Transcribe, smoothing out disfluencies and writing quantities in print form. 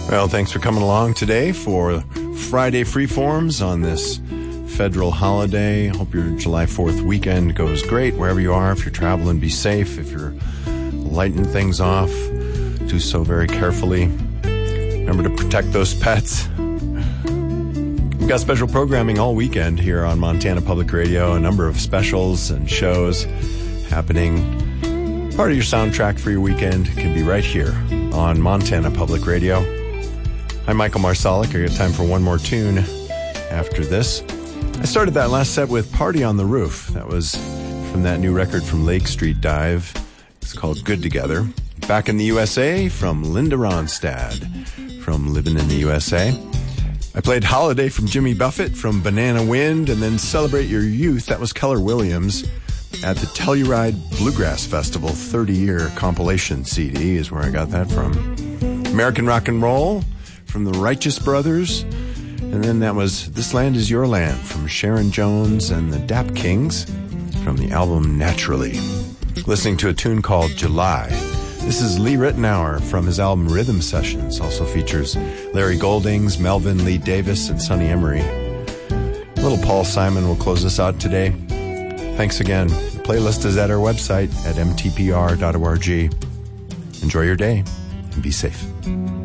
Well, thanks for coming along today for Friday Freeforms on this federal holiday. Hope your July 4th weekend goes great wherever you are. If you're traveling, be safe. If you're lighting things off, do so very carefully. Remember to protect those pets. We've got special programming all weekend here on Montana Public Radio. A number of specials and shows happening. Part of your soundtrack for your weekend can be right here on Montana Public Radio. I'm Michael Marsalic. I got time for one more tune after this. I started that last set with Party on the Roof. That was from that new record from Lake Street Dive. It's called Good Together. Back in the USA from Linda Ronstadt from Living in the USA. I played Holiday from Jimmy Buffett from Banana Wind, and then Celebrate Your Youth. That was Keller Williams at the Telluride Bluegrass Festival 30-year compilation CD is where I got that from. American Rock and Roll from the Righteous Brothers. And then that was This Land Is Your Land from Sharon Jones and the Dap Kings from the album Naturally. Listening to a tune called July. This is Lee Ritenour from his album Rhythm Sessions. Also features Larry Goldings, Melvin Lee Davis, and Sonny Emery. Little Paul Simon will close us out today. Thanks again. The playlist is at our website at mtpr.org. Enjoy your day and be safe.